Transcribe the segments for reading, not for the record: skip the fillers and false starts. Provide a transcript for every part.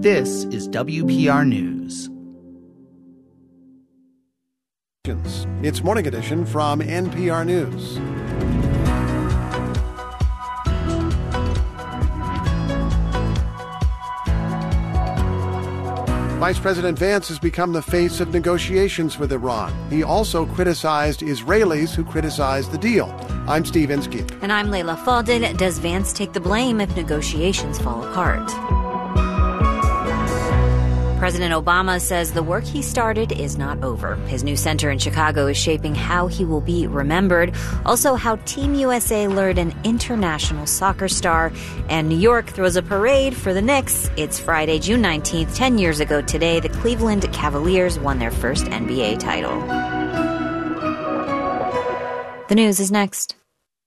This is WPR News. It's Morning Edition from NPR News. Vice President Vance has become the face of negotiations with Iran. He also criticized Israelis who criticized the deal. I'm Steve Inskeep. And I'm Leila Fadel. Does Vance take the blame if negotiations fall apart? President Obama says the work he started is not over. His new center in Chicago is shaping how he will be remembered, also how Team USA lured an international soccer star, and New York throws a parade for the Knicks. It's Friday, June 19th, 10 years ago today, the Cleveland Cavaliers won their first NBA title. The news is next.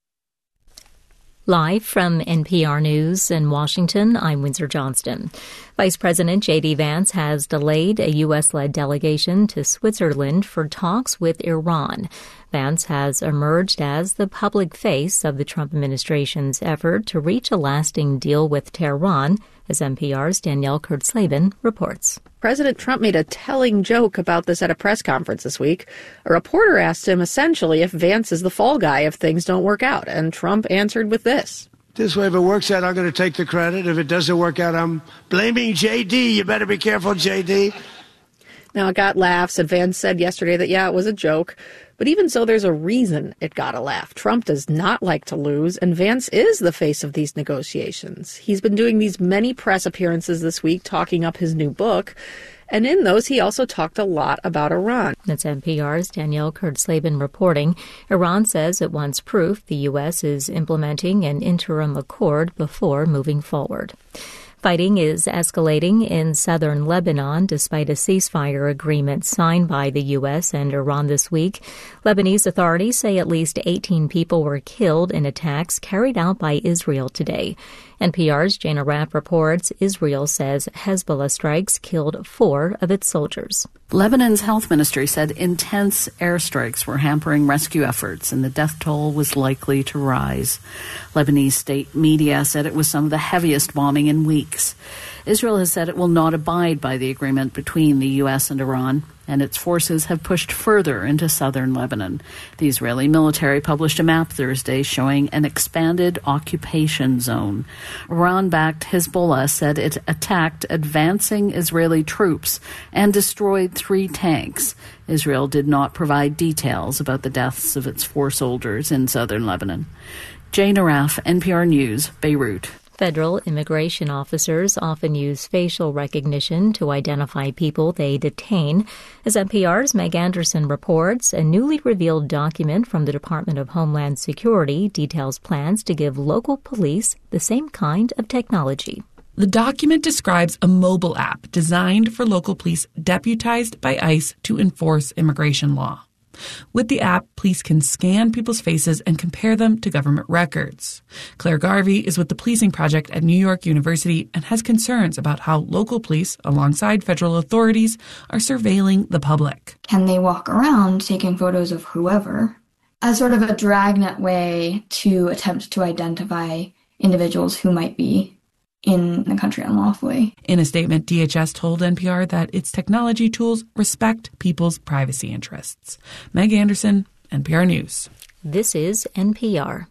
Live from NPR News in Washington, I'm Windsor Johnston. Vice President J.D. Vance has delayed a U.S.-led delegation to Switzerland for talks with Iran. Vance has emerged as the public face of the Trump administration's effort to reach a lasting deal with Tehran, as NPR's Danielle Kurtzleben reports. President Trump made a telling joke about this at a press conference this week. A reporter asked him essentially if Vance is the fall guy if things don't work out, and Trump answered with this. This way, if it works out, I'm going to take the credit. If it doesn't work out, I'm blaming J.D. You better be careful, J.D. Now, it got laughs, and Vance said yesterday that, it was a joke. But even so, there's a reason it got a laugh. Trump does not like to lose, and Vance is the face of these negotiations. He's been doing these many press appearances this week talking up his new book, and in those he also talked a lot about Iran. That's NPR's Danielle Kurtzleben reporting. Iran says it wants proof the U.S. is implementing an interim accord before moving forward. Fighting is escalating in southern Lebanon despite a ceasefire agreement signed by the U.S. and Iran this week. Lebanese authorities say at least 18 people were killed in attacks carried out by Israel today. NPR's Jana Rapp reports Israel says Hezbollah strikes killed 4 of its soldiers. Lebanon's health ministry said intense airstrikes were hampering rescue efforts and the death toll was likely to rise. Lebanese state media said it was some of the heaviest bombing in weeks. Israel has said it will not abide by the agreement between the U.S. and Iran, and its forces have pushed further into southern Lebanon. The Israeli military published a map Thursday showing an expanded occupation zone. Iran-backed Hezbollah said it attacked advancing Israeli troops and destroyed 3 tanks. Israel did not provide details about the deaths of its 4 soldiers in southern Lebanon. Jane Araf, NPR News, Beirut. Federal immigration officers often use facial recognition to identify people they detain. As NPR's Meg Anderson reports, a newly revealed document from the Department of Homeland Security details plans to give local police the same kind of technology. The document describes a mobile app designed for local police deputized by ICE to enforce immigration law. With the app, police can scan people's faces and compare them to government records. Claire Garvey is with the Policing Project at New York University and has concerns about how local police, alongside federal authorities, are surveilling the public. Can they walk around taking photos of whoever as sort of a dragnet way to attempt to identify individuals who might be in the country unlawfully? In a statement, DHS told NPR that its technology tools respect people's privacy interests. Meg Anderson, NPR News. This is NPR.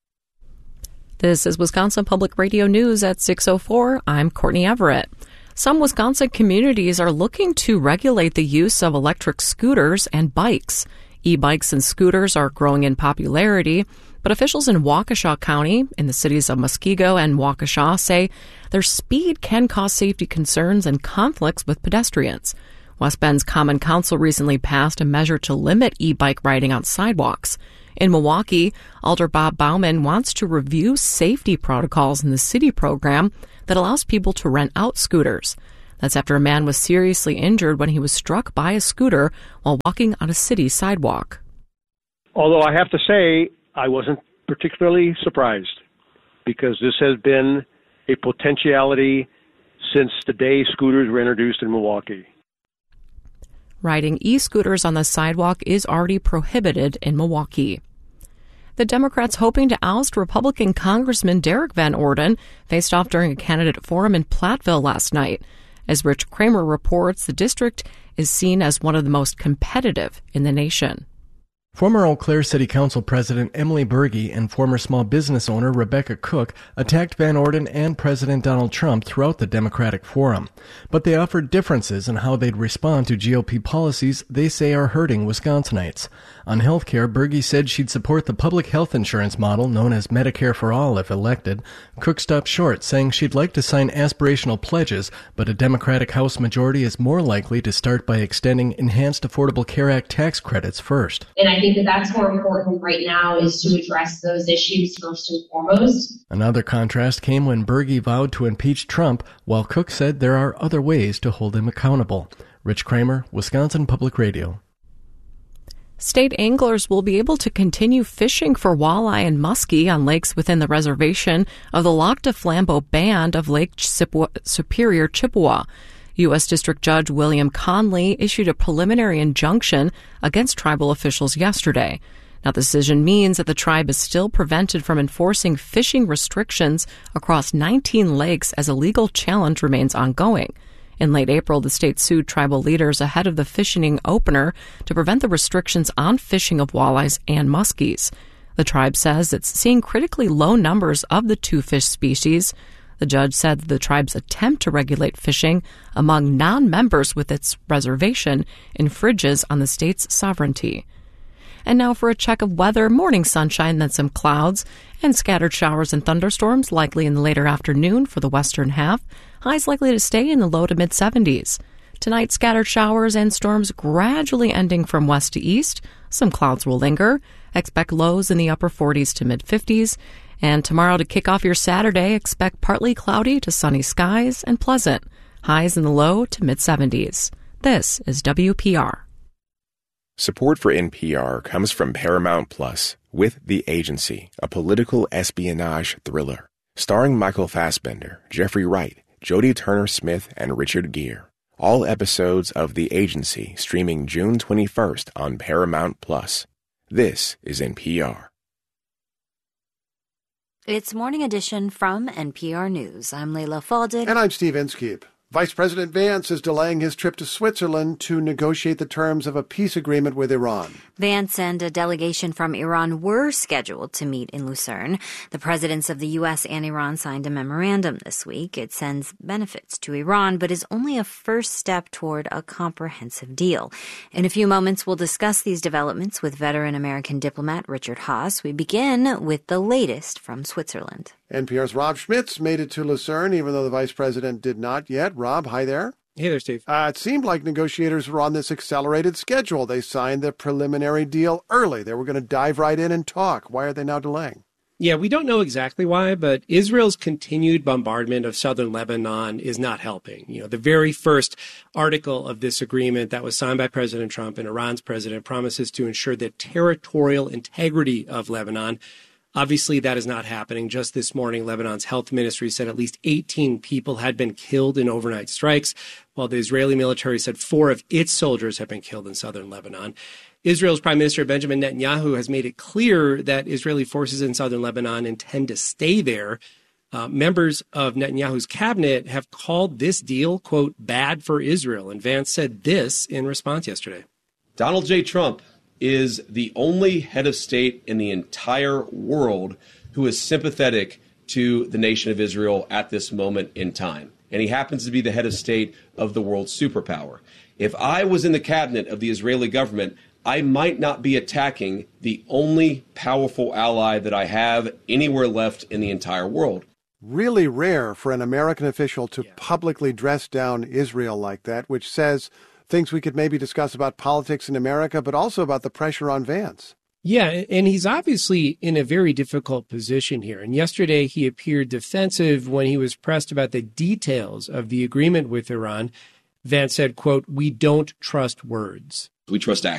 This is Wisconsin Public Radio News at 6:04. I'm Courtney Everett. Some Wisconsin communities are looking to regulate the use of electric scooters and bikes. E-bikes and scooters are growing in popularity, but officials in Waukesha County, in the cities of Muskego and Waukesha, say their speed can cause safety concerns and conflicts with pedestrians. West Bend's Common Council recently passed a measure to limit e-bike riding on sidewalks. In Milwaukee, Alder Bob Bauman wants to review safety protocols in the city program that allows people to rent out scooters. That's after a man was seriously injured when he was struck by a scooter while walking on a city sidewalk. Although I have to say, I wasn't particularly surprised because this has been a potentiality since the day scooters were introduced in Milwaukee. Riding e-scooters on the sidewalk is already prohibited in Milwaukee. The Democrats hoping to oust Republican Congressman Derek Van Orden faced off during a candidate forum in Platteville last night. As Rich Kramer reports, the district is seen as one of the most competitive in the nation. Former Eau Claire City Council President Emily Berge and former small business owner Rebecca Cook attacked Van Orden and President Donald Trump throughout the Democratic Forum. But they offered differences in how they'd respond to GOP policies they say are hurting Wisconsinites. On health care, Berge said she'd support the public health insurance model known as Medicare for All if elected. Cook stopped short, saying she'd like to sign aspirational pledges, but a Democratic House majority is more likely to start by extending Enhanced Affordable Care Act tax credits first. And I think that that's more important right now, is to address those issues first and foremost. Another contrast came when Berge vowed to impeach Trump, while Cook said there are other ways to hold him accountable. Rich Kramer, Wisconsin Public Radio. State anglers will be able to continue fishing for walleye and muskie on lakes within the reservation of the Lac du Flambeau Band of Lake Superior, Chippewa. U.S. District Judge William Conley issued a preliminary injunction against tribal officials yesterday. Now, the decision means that the tribe is still prevented from enforcing fishing restrictions across 19 lakes as a legal challenge remains ongoing. In late April, the state sued tribal leaders ahead of the fishing opener to prevent the restrictions on fishing of walleyes and muskies. The tribe says it's seeing critically low numbers of the two fish species. The judge said that the tribe's attempt to regulate fishing among non-members with its reservation infringes on the state's sovereignty. And now for a check of weather. Morning sunshine, then some clouds, and scattered showers and thunderstorms likely in the later afternoon for the western half. Highs likely to stay in the low to mid-70s. Tonight, scattered showers and storms gradually ending from west to east. Some clouds will linger. Expect lows in the upper 40s to mid-50s. And tomorrow, to kick off your Saturday, expect partly cloudy to sunny skies and pleasant. Highs in the low to mid-70s. This is WPR. Support for NPR comes from Paramount Plus, with The Agency, a political espionage thriller. Starring Michael Fassbender, Jeffrey Wright, Jodie Turner-Smith, and Richard Gere. All episodes of The Agency streaming June 21st on Paramount Plus. This is NPR. It's Morning Edition from NPR News. I'm Leila Fadel. And I'm Steve Inskeep. Vice President Vance is delaying his trip to Switzerland to negotiate the terms of a peace agreement with Iran. Vance and a delegation from Iran were scheduled to meet in Lucerne. The presidents of the U.S. and Iran signed a memorandum this week. It sends benefits to Iran, but is only a first step toward a comprehensive deal. In a few moments, we'll discuss these developments with veteran American diplomat Richard Haass. We begin with the latest from Switzerland. NPR's Rob Schmitz made it to Lucerne, even though the vice president did not yet. Rob, hi there. Hey there, Steve. It seemed like negotiators were on this accelerated schedule. They signed the preliminary deal early. They were going to dive right in and talk. Why are they now delaying? Yeah, we don't know exactly why, but Israel's continued bombardment of southern Lebanon is not helping. You know, the very first article of this agreement that was signed by President Trump and Iran's president promises to ensure the territorial integrity of Lebanon. Obviously, that is not happening. Just this morning, Lebanon's health ministry said at least 18 people had been killed in overnight strikes, while the Israeli military said 4 of its soldiers have been killed in southern Lebanon. Israel's Prime Minister Benjamin Netanyahu has made it clear that Israeli forces in southern Lebanon intend to stay there. Members of Netanyahu's cabinet have called this deal, quote, bad for Israel. And Vance said this in response yesterday. Donald J. Trump is the only head of state in the entire world who is sympathetic to the nation of Israel at this moment in time. And he happens to be the head of state of the world's superpower. If I was in the cabinet of the Israeli government, I might not be attacking the only powerful ally that I have anywhere left in the entire world. Really rare for an American official to publicly dress down Israel like that, which says things we could maybe discuss about politics in America, but also about the pressure on Vance. Yeah, and he's obviously in a very difficult position here. And yesterday he appeared defensive when he was pressed about the details of the agreement with Iran. Vance said, quote, "We don't trust words. We trust action."